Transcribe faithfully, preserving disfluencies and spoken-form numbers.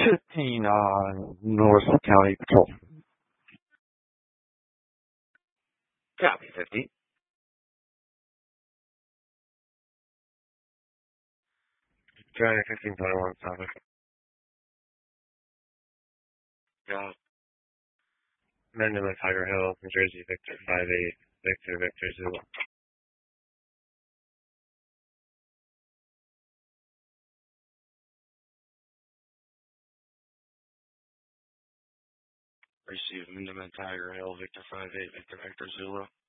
fifteen, uh, North County Patrol. Copy, fifty. Johnny fifteen twenty-one, topic. Go. Mendham at Tiger Hill, New Jersey, Victor five eight, Victor, Victor Zulu. Receive Mendham at Tiger Hill, Victor five eight, Victor, Victor Zulu.